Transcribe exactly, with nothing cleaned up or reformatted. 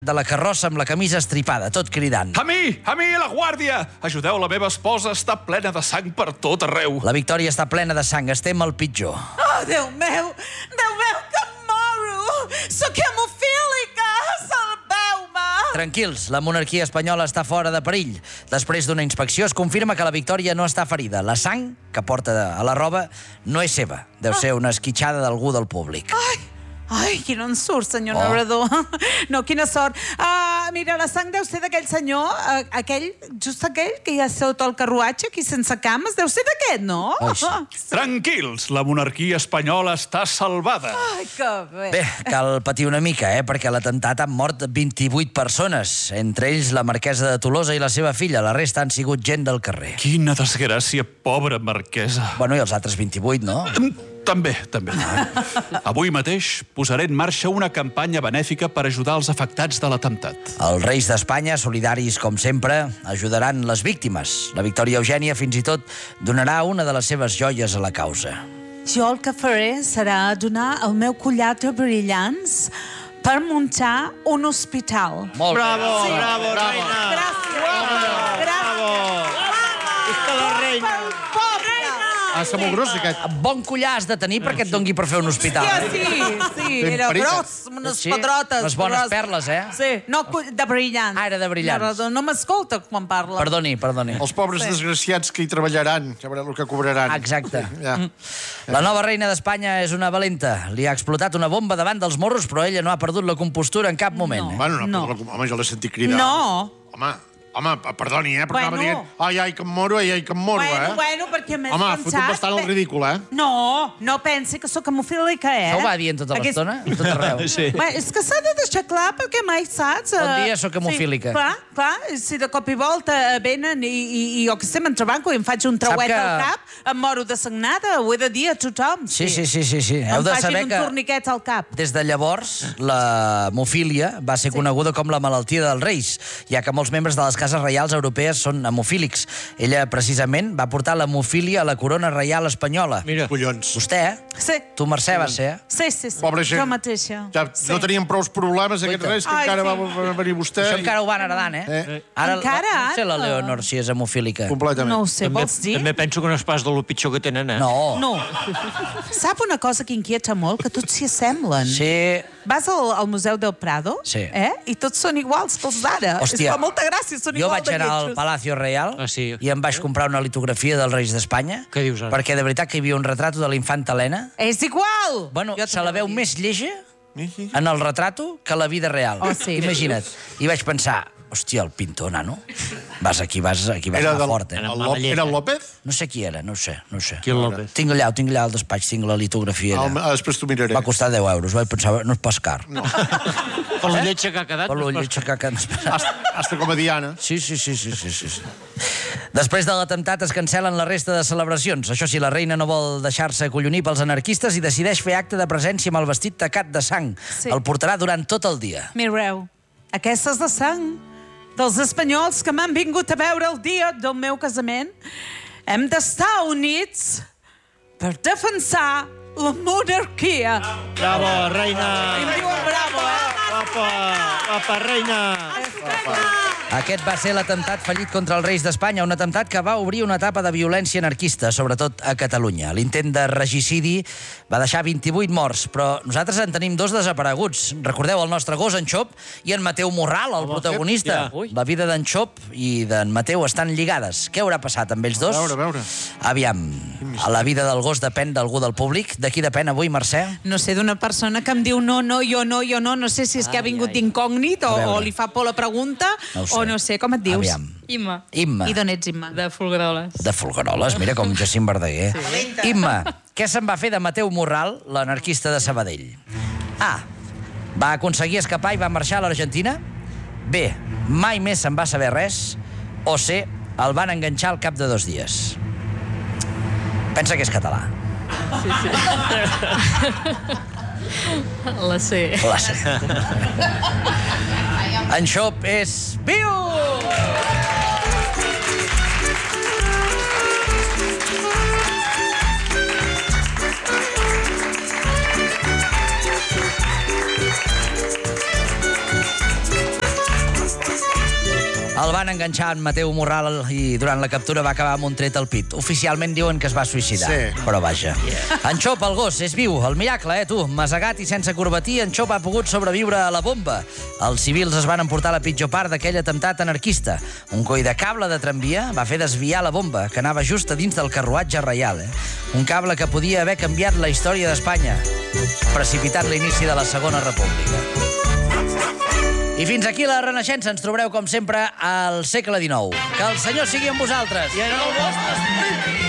de la carrossa amb la camisa estripada, tot cridant. A mi! A mi, la guàrdia! Ajudeu, la meva esposa està plena de sang per tot arreu. La Victòria està plena de sang, estem al pitjor. Oh, Déu meu! Déu meu, que em moro! Soc hemofílica! Salveu-me! Tranquils, la monarquia espanyola està fora de perill. Després d'una inspecció es confirma que la Victòria no està ferida. La sang que porta a la roba no és seva. Deu ser una esquitxada d'algú del públic. Ai! Ai, quin ensurt, senyor Oh. narrador. No, quina sort. Uh, mira, la sang deu ser d'aquell senyor, uh, aquell, just aquell que hi ha sota el carruatge, aquí sense cames, deu ser d'aquest, no? Ai, sí. Tranquils, la monarquia espanyola està salvada. Ai, que bé. Bé, cal patir una mica, eh? Perquè a l'atemptat han mort vint-i-vuit persones, entre ells la marquesa de Tolosa i la seva filla. La resta han sigut gent del carrer. Quina desgràcia, pobra marquesa. Bueno, i els altres vint-i-vuit, no? També, també. Avui mateix posaré en marxa una campanya benèfica per ajudar els afectats de l'atemptat. Els reis d'Espanya, solidaris com sempre, ajudaran les víctimes. La Victòria Eugènia fins i tot donarà una de les seves joies a la causa. Jo el que faré serà donar el meu collar de brillants per muntar un hospital. Molt Bravo, bé. bravo, reina. Gràcies. Bravo, Gràcies. És que la reina... Ah, està molt gros, aquest. Bon collar has de tenir perquè et dongui per fer un hospital. Ja, sí, sí, Ben era perica. gros, amb unes Sí, pedrotes. unes bones grosses. perles, eh? Sí, no, de brillants. Ah, era de brillants. Narrador, no m'escolta quan parla. Perdoni, perdoni. Els pobres desgraciats que hi treballaran, ja veureu el que cobraran. Exacte. Ja. La nova reina d'Espanya és una valenta. Li ha explotat una bomba davant dels morros, però ella no ha perdut la compostura en cap moment. Eh? Bueno, no, No. no. Home, jo l'he sentit cridar. No. Home, home, perdoni, eh, però Bueno. anava dient ai, ai, que em moro, ai, ai, que em moro, Bueno, eh? bueno, perquè m'has Home, ha pensat... fotut bastant el ridícul, eh? No, no pensi que sóc hemofílica, eh? Això ho va dient tota Aquest- l'estona, a tot arreu. Sí. Bé, és que s'ha de deixar clar perquè mai saps... Bon eh, dia, sóc hemofílica. Sí, clar, clar, si de cop i volta eh, venen i, i, i jo que sé, m'entrebanco i em faig un trauet que- al cap, em moro de sagnada, ho he de dir a tothom. Sí, sí, sí, sí, sí. Heu Em de facin saber un que torniquet al cap. des de llavors la hemofília va ser coneguda com la malaltia dels reis, ja que molts membres de les cases reials europees són hemofílics. Ella, precisament, va portar l'hemofília a la corona reial espanyola. Mira. Collons. Vostè, eh? Sí, Tu, Mercè, va ser, eh? sí, sí, sí. Pobra gent. Jo mateixa. Ja no tenien prou problemes, aquests reis, que Ai, encara sí. va venir vostè. Això i- encara ho van heredant, eh? Eh. Ara, Encara, no sé la ara. Leonor si és hemofílica. Completament. No ho sé, També, vols dir? també penso que no és pas de lo pitjor que tenen, eh? No. No. Sap una cosa que inquieta molt? Que tots s'hi assemblen. Sí. Vas al, al Museu del Prado, Sí. eh? I tots són iguals, tots d'ara. Hòstia. Es fa molta gràcia, són Jo igual vaig de anar al lletjos. Palacio Real Ah, sí. i em vaig comprar una litografia dels reis d'Espanya. Què dius ara? Perquè de veritat que hi havia un retrato de l'infanta Helena. És igual! Bueno, Jo se la també veu ho dic. més lleja en el retrato que la vida real. Oh, sí. Imagina't. I vaig pensar, hòstia, el pintor, nano. Vas aquí, vas, aquí vas Era, anar del, fort, eh? el Lop, era el López? No sé qui era, no ho sé, no ho sé. Qui el López? Tinc allà, ho tinc allà al despatx, tinc la litografia Ah, allà. després t'ho miraré. Va costar deu euros, vaig pensar, no és pas car. No. Per la lletja que ha quedat. Per no l'ull, es pot- que que ens... Hasta, hasta com a Diana. Sí, sí, sí, sí, sí, sí. sí. Després de l'atemptat es cancel·len la resta de celebracions. Això sí, la reina no vol deixar-se acollonir pels anarquistes i decideix fer acte de presència amb el vestit tacat de sang. Sí. El portarà durant tot el dia. Mireu, aquesta és la sang dels espanyols que m'han vingut a veure el dia del meu casament. Hem d'estar units per defensar la monarquia. Bravo, reina. I em diuen bravo, eh? Guapa, guapa, reina. Aquest va ser l'atemptat fallit contra els reis d'Espanya, un atemptat que va obrir una etapa de violència anarquista, sobretot a Catalunya. L'intent de regicidi va deixar vint-i-vuit morts, però nosaltres en tenim dos desapareguts. Recordeu el nostre gos, en Xop, i en Mateu Morral, el protagonista. ja. Ui. La vida d'en Xop i d'en Mateu estan lligades. Què haurà passat amb ells dos? A veure, a veure. Aviam, la vida del gos depèn d'algú del públic. De qui depèn avui, Mercè? No sé, d'una persona que em diu no, no, jo no, jo no. No sé si és que ha vingut d'incògnit o, A veure. o li fa por la pregunta No ho sé. o no sé, com et dius? Aviam. Imma, Imma. I d'on ets, Imma? de Folgueroles. De Folgueroles, mira com Jacint Verdaguer. Sí. Imma, què se'n va fer de Mateu Morral, l'anarquista de Sabadell? A. Va aconseguir escapar i va marxar a l'Argentina? B. Mai més se'n va saber res? O C. El van enganxar al cap de dos dies? Pensa que és català. La C. La C. En Xop és viu! El van enganxar en Mateu Morral i durant la captura va acabar amb un tret al pit. Oficialment diuen que es va suïcidar, Sí. però vaja. En Xop, el gos, és viu, el miracle, eh, tu. Masegat i sense corbatí, en Xop ha pogut sobreviure a la bomba. Els civils es van emportar la pitjor part d'aquell atemptat anarquista. Un coi de cable de tramvia va fer desviar la bomba, que anava just a dins del carruatge reial. Eh? Un cable que podia haver canviat la història d'Espanya, precipitant l'inici de la Segona República. I fins aquí la Renaixença. Ens trobareu, com sempre, al segle dinou. Que el Senyor sigui amb vosaltres. I en el vostre esperit.